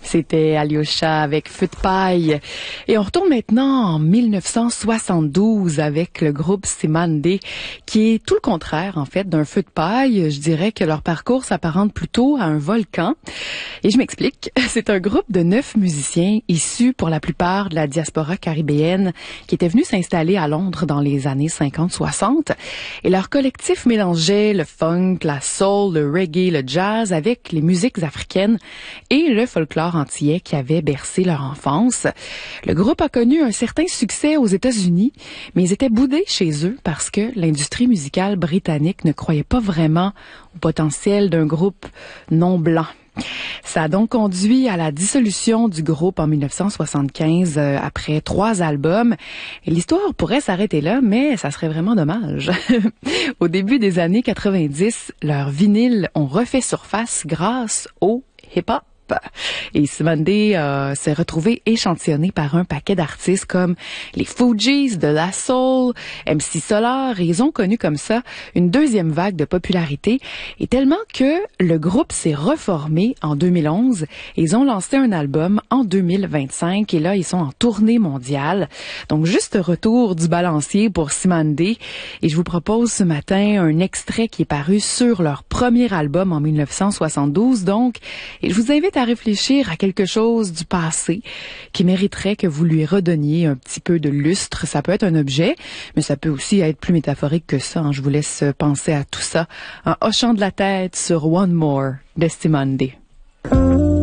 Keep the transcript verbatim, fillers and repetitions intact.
C'était Alyosha avec Feu de paille. Et on retourne maintenant en mille neuf cent soixante-douze avec le groupe Cymande, qui est tout le contraire, en fait, d'un feu de paille. Je dirais que leur parcours s'apparente plutôt à un volcan. Et je m'explique. C'est un groupe de neuf musiciens issus pour la plupart de la diaspora caribéenne qui étaient venus s'installer à Londres dans les années cinquante soixante. Et leur collectif mélangeait le funk, la soul, le reggae, le jazz avec les musiques africaines et le folklore antillais qui avait bercé leur enfance. Le groupe a connu un certain succès aux États-Unis, mais ils étaient boudés chez eux parce que l'industrie musicale britannique ne croyait pas vraiment au potentiel d'un groupe non blanc. Ça a donc conduit à la dissolution du groupe en mille neuf cent soixante-quinze euh, après trois albums. Et l'histoire pourrait s'arrêter là, mais ça serait vraiment dommage. Au début des années quatre-vingt-dix, leurs vinyles ont refait surface grâce au hip-hop. Et Cymande euh, s'est retrouvé échantillonné par un paquet d'artistes comme les Fugees, de La Soul, M C Solar, et ils ont connu comme ça une deuxième vague de popularité, et tellement que le groupe s'est reformé en deux mille onze, et ils ont lancé un album en deux mille vingt-cinq, et là ils sont en tournée mondiale. Donc juste retour du balancier pour Cymande, et je vous propose ce matin un extrait qui est paru sur leur premier album en mille neuf cent soixante-douze, donc, et je vous invite à réfléchir à quelque chose du passé qui mériterait que vous lui redonniez un petit peu de lustre. Ça peut être un objet, mais ça peut aussi être plus métaphorique que ça. Je vous laisse penser à tout ça en hochant de la tête sur One More de Cymande.